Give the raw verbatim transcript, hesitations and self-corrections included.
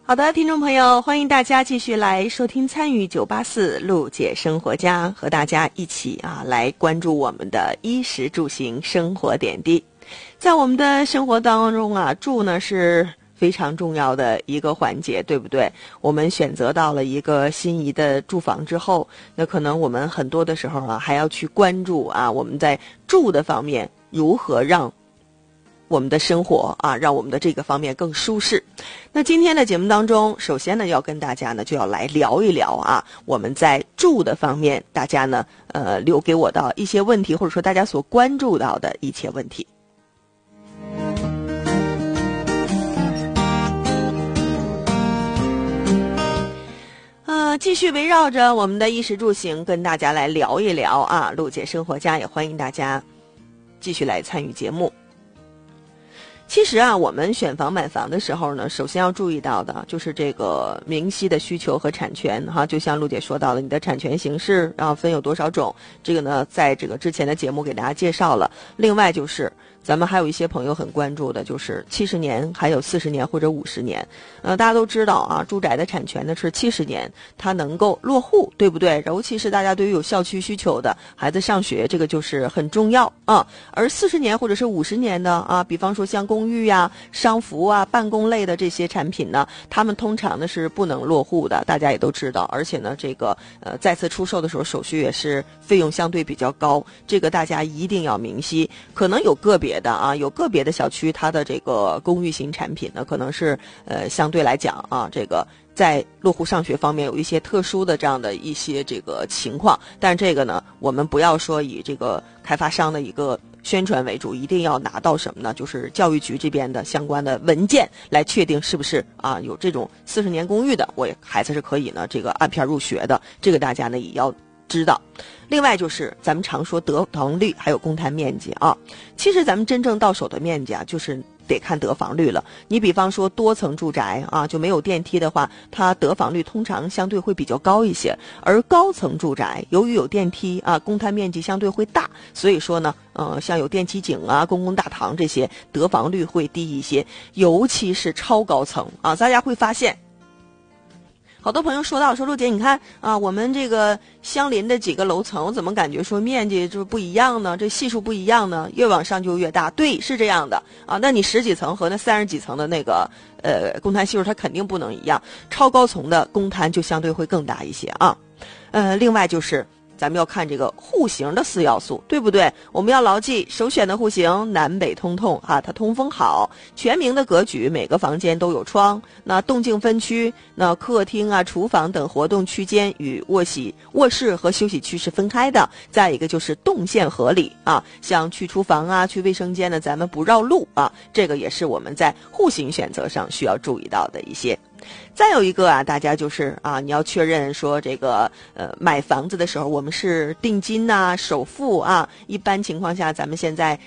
好的，听众朋友，欢迎大家继续来收听参与九八四陆姐生活家，和大家一起啊来关注我们的衣食住行生活点滴。在我们的生活当中啊，住呢是非常重要的一个环节，对不对？我们选择到了一个心仪的住房之后，那可能我们很多的时候啊还要去关注啊我们在住的方面如何让我们的生活啊，让我们的这个方面更舒适。那今天的节目当中，首先呢，要跟大家呢就要来聊一聊啊，我们在住的方面，大家呢呃留给我的一些问题，或者说大家所关注到的一切问题。呃，继续围绕着我们的衣食住行，跟大家来聊一聊啊，陆姐生活家也欢迎大家继续来参与节目。其实啊，我们选房买房的时候呢，首先要注意到的就是这个明晰的需求和产权哈。就像陆姐说到的，你的产权形式然后分有多少种，这个呢，在这个之前的节目给大家介绍了。另外就是咱们还有一些朋友很关注的，就是七十年、还有四十年或者五十年。呃，大家都知道啊，住宅的产权呢是七十年，它能够落户，对不对？尤其是大家对于有校区需求的孩子上学，这个就是很重要啊。而四十年或者是五十年的啊，比方说像公寓呀、商服啊、办公类的这些产品呢，他们通常呢是不能落户的，大家也都知道。而且呢，这个呃再次出售的时候，手续也是费用相对比较高，这个大家一定要明晰。可能有个别的啊，有个别的小区，它的这个公寓型产品呢，可能是呃相对来讲啊，这个在落户上学方面有一些特殊的这样的一些这个情况，但这个呢，我们不要说以这个开发商的一个宣传为主，一定要拿到什么呢？就是教育局这边的相关的文件来确定是不是啊有这种四十年公寓的，我孩子是可以呢这个按片入学的，这个大家呢也要知道。另外就是咱们常说得房率还有公摊面积啊，其实咱们真正到手的面积啊，就是得看得房率了。你比方说多层住宅啊，就没有电梯的话，它得房率通常相对会比较高一些。而高层住宅由于有电梯啊，公摊面积相对会大，所以说呢，呃，像有电梯井啊、公共大堂这些得房率会低一些。尤其是超高层啊，大家会发现。好多朋友说到说陆姐，你看啊，我们这个相邻的几个楼层，我怎么感觉说面积就不一样呢？这系数不一样呢？越往上就越大。对，是这样的啊。那你十几层和那三十几层的那个呃公摊系数，它肯定不能一样。超高层的公摊就相对会更大一些啊。呃，另外就是咱们要看这个户型的四要素，对不对？我们要牢记首选的户型南北通透啊，它通风好，全明的格局，每个房间都有窗，那动静分区，那客厅啊、厨房等活动区间与卧室、卧室和休息区是分开的。再一个就是动线合理啊，像去厨房啊、去卫生间呢，咱们不绕路啊，这个也是我们在户型选择上需要注意到的一些。再有一个啊，大家就是啊，你要确认说这个呃买房子的时候，我们是定金呐、首付啊，一般情况下咱们现在